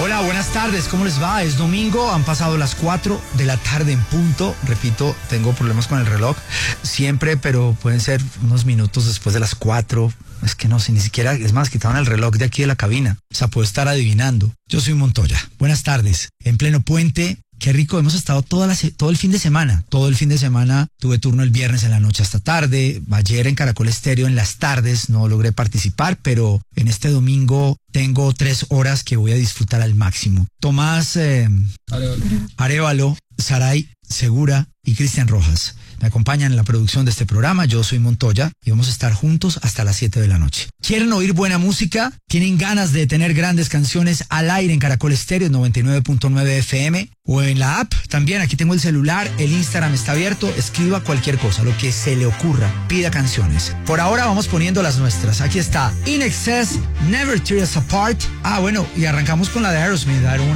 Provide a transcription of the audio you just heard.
Hola, buenas tardes, ¿cómo les va? Es domingo, han pasado las 4 de la tarde en punto. Repito, tengo problemas con el reloj siempre, pero pueden ser unos minutos después de las 4. Es que no sé, ni siquiera, es más, quitaron el reloj de aquí de la cabina. O sea, puedo estar adivinando. Yo soy Montoya. Buenas tardes. En pleno puente. Qué rico, hemos estado todo el fin de semana. Todo el fin de semana tuve turno el viernes en la noche hasta tarde. Ayer en Caracol Estéreo en las tardes no logré participar, pero en este domingo tengo 3 horas que voy a disfrutar al máximo. Tomás Arévalo, Saray Segura y Cristian Rojas me acompañan en la producción de este programa. Yo soy Montoya y vamos a estar juntos hasta las 7 de la noche. ¿Quieren oír buena música? ¿Tienen ganas de tener grandes canciones al aire en Caracol Estéreo 99.9 FM? O en la app también, aquí tengo el celular, el Instagram está abierto, escriba cualquier cosa, lo que se le ocurra, pida canciones. Por ahora vamos poniendo las nuestras. Aquí está In Excess, Never Tear Us Apart. Bueno, y arrancamos con la de Aerosmith.